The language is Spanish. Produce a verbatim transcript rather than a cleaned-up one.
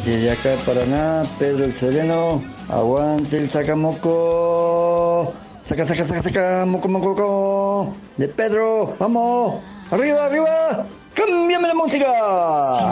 Desde acá de Paraná, Pedro el Sereno, aguante el sacamoco. Saca, saca, saca, saca, moco, moco, moco. De Pedro, vamos. Arriba, arriba. Cámbiame la música.